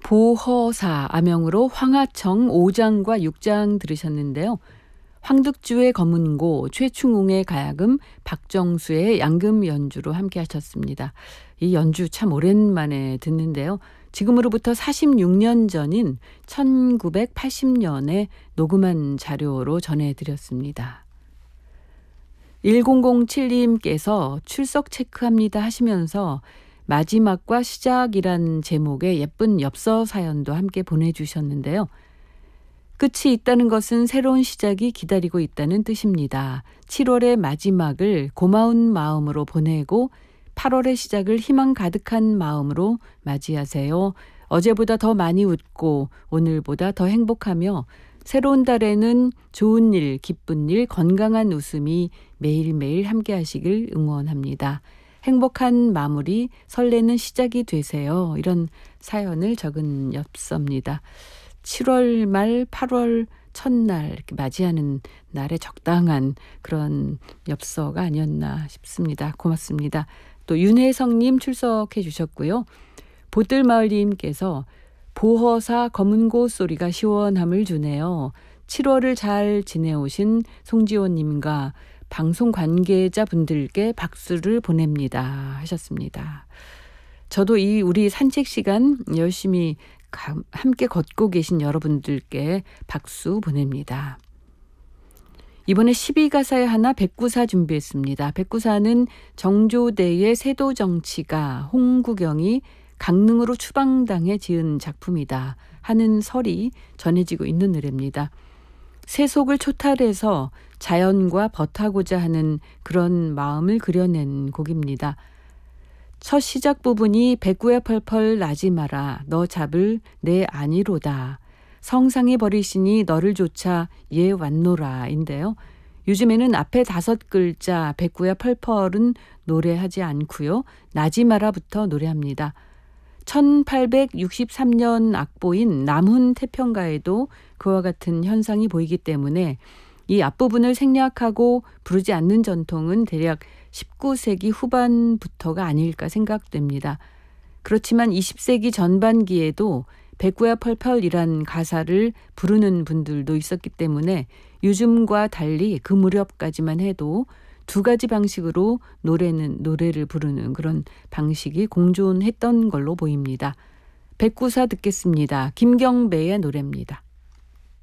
보허사 아명으로 황하청 5장과 6장 들으셨는데요. 황득주의 검은고, 최충웅의 가야금, 박정수의 양금 연주로 함께 하셨습니다. 이 연주 참 오랜만에 듣는데요. 지금으로부터 46년 전인 1980년에 녹음한 자료로 전해드렸습니다. 1007님께서 출석 체크합니다 하시면서 마지막과 시작이란 제목의 예쁜 엽서 사연도 함께 보내주셨는데요. 끝이 있다는 것은 새로운 시작이 기다리고 있다는 뜻입니다. 7월의 마지막을 고마운 마음으로 보내고 8월의 시작을 희망 가득한 마음으로 맞이하세요. 어제보다 더 많이 웃고 오늘보다 더 행복하며 새로운 달에는 좋은 일, 기쁜 일, 건강한 웃음이 매일매일 함께 하시길 응원합니다. 행복한 마무리, 설레는 시작이 되세요. 이런 사연을 적은 엽서입니다. 7월 말 8월 첫날 이렇게 맞이하는 날에 적당한 그런 엽서가 아니었나 싶습니다. 고맙습니다. 또 윤혜성님 출석해 주셨고요. 보들마을님께서 보허사 검은고 소리가 시원함을 주네요. 7월을 잘 지내오신 송지호님과 방송 관계자분들께 박수를 보냅니다 하셨습니다. 저도 이 우리 산책 시간 열심히 함께 걷고 계신 여러분들께 박수 보냅니다. 이번에 12가사에 하나 백구사 준비했습니다. 백구사는 정조대의 세도정치가 홍구경이 강릉으로 추방당해 지은 작품이다 하는 설이 전해지고 있는 노래입니다. 세속을 초탈해서 자연과 벗하고자 하는 그런 마음을 그려낸 곡입니다. 첫 시작 부분이 백구야 펄펄 나지 마라 너 잡을 내 아니로다 성상이 버리시니 너를 조차 얘 왔노라 인데요. 요즘에는 앞에 5글자 백구야 펄펄은 노래하지 않고요. 나지 마라부터 노래합니다. 1863년 악보인 남훈 태평가에도 그와 같은 현상이 보이기 때문에 이 앞부분을 생략하고 부르지 않는 전통은 대략 19세기 후반부터가 아닐까 생각됩니다. 그렇지만 20세기 전반기에도 백구야 펄펄이란 가사를 부르는 분들도 있었기 때문에 요즘과 달리 그 무렵까지만 해도 2가지 방식으로 노래를 부르는 그런 방식이 공존했던 걸로 보입니다. 백구사 듣겠습니다. 김경배의 노래입니다.